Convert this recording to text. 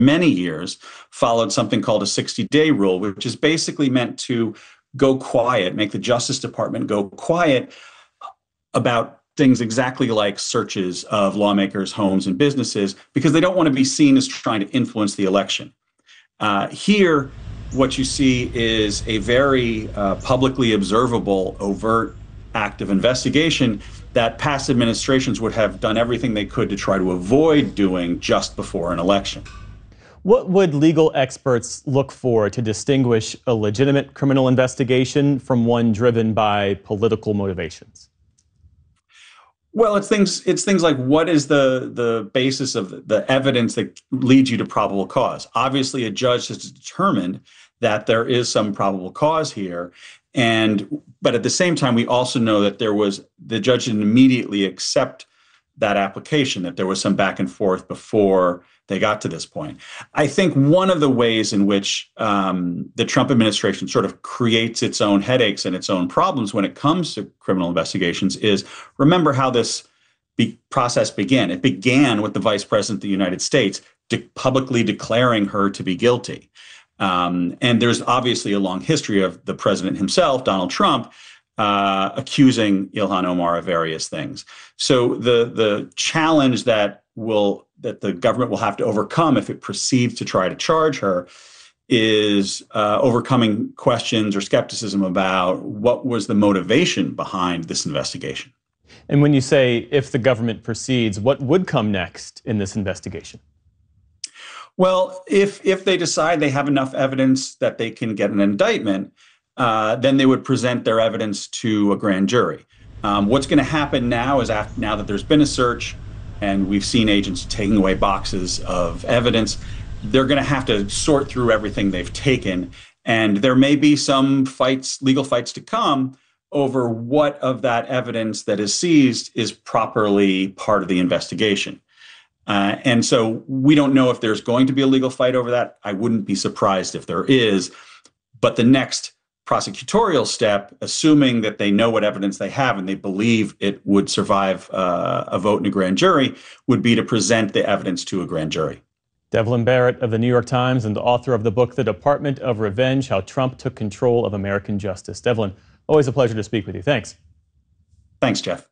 many years followed something called a 60-day rule, which is basically meant to go quiet, make the Justice Department go quiet about things exactly like searches of lawmakers' homes and businesses, because they don't want to be seen as trying to influence the election. Here, what you see is a very publicly observable, overt act of investigation that past administrations would have done everything they could to try to avoid doing just before an election. What would legal experts look for to distinguish a legitimate criminal investigation from one driven by political motivations? Well, it's things like, what is the basis of the evidence that leads you to probable cause? Obviously, a judge has determined that there is some probable cause here, but at the same time, we also know that the judge didn't immediately accept that application, that there was some back and forth before they got to this point. I think one of the ways in which the Trump administration sort of creates its own headaches and its own problems when it comes to criminal investigations is, remember how this process began. It began with the Vice President of the United States publicly declaring her to be guilty. And there's obviously a long history of the president himself, Donald Trump, accusing Ilhan Omar of various things. So the challenge that the government will have to overcome if it proceeds to try to charge her is overcoming questions or skepticism about what was the motivation behind this investigation. And when you say if the government proceeds, what would come next in this investigation? Well, if they decide they have enough evidence that they can get an indictment, then they would present their evidence to a grand jury. What's going to happen now is now that there's been a search and we've seen agents taking away boxes of evidence, they're going to have to sort through everything they've taken. And there may be some legal fights to come over what of that evidence that is seized is properly part of the investigation. And so we don't know if there's going to be a legal fight over that. I wouldn't be surprised if there is. But the next prosecutorial step, assuming that they know what evidence they have and they believe it would survive a vote in a grand jury, would be to present the evidence to a grand jury. Devlin Barrett of the New York Times and the author of the book, The Department of Revenge: How Trump Took Control of American Justice. Devlin, always a pleasure to speak with you. Thanks. Thanks, Jeff.